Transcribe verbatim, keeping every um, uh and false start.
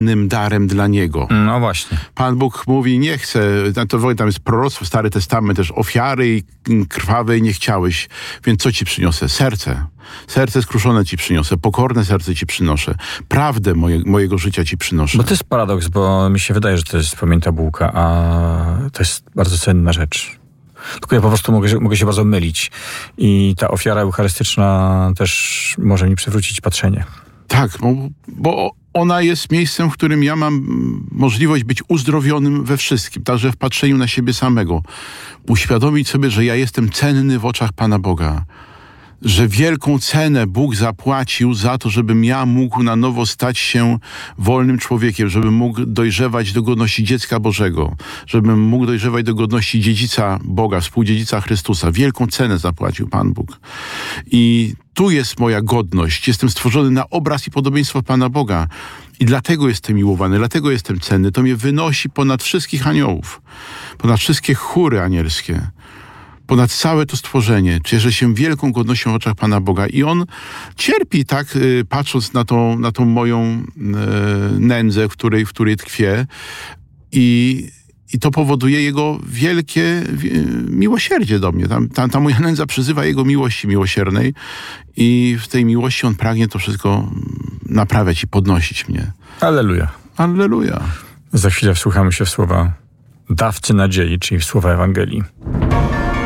darem dla Niego. No właśnie. Pan Bóg mówi, nie chcę, to tam jest proroctwo, Stary Testament też, ofiary krwawej nie chciałeś, więc co ci przyniosę? Serce. Serce skruszone ci przyniosę, pokorne serce ci przynoszę, prawdę moje, mojego życia ci przynoszę. Bo to jest paradoks, bo mi się wydaje, że to jest pamięta bułka, a to jest bardzo cenna rzecz. Tylko ja po prostu mogę, mogę się bardzo mylić. I ta ofiara eucharystyczna też może mi przywrócić patrzenie. Tak, bo, bo ona jest miejscem, w którym ja mam możliwość być uzdrowionym we wszystkim, także w patrzeniu na siebie samego. Uświadomić sobie, że ja jestem cenny w oczach Pana Boga. Że wielką cenę Bóg zapłacił za to, żebym ja mógł na nowo stać się wolnym człowiekiem, żebym mógł dojrzewać do godności dziecka Bożego, żebym mógł dojrzewać do godności dziedzica Boga, współdziedzica Chrystusa. Wielką cenę zapłacił Pan Bóg. I tu jest moja godność. Jestem stworzony na obraz i podobieństwo Pana Boga. I dlatego jestem miłowany, dlatego jestem cenny. To mnie wynosi ponad wszystkich aniołów, ponad wszystkie chóry anielskie. Ponad całe to stworzenie, cieszę się wielką godnością w oczach Pana Boga. I On cierpi, tak, y, patrząc na tą, na tą moją y, nędzę, w której, w której tkwię. I, I to powoduje Jego wielkie y, miłosierdzie do mnie. Tam, ta, ta moja nędza przyzywa Jego miłości miłosiernej i w tej miłości On pragnie to wszystko naprawiać i podnosić mnie. Alleluja. Alleluja. Za chwilę wsłuchamy się w słowa dawcy nadziei, czyli w słowa Ewangelii.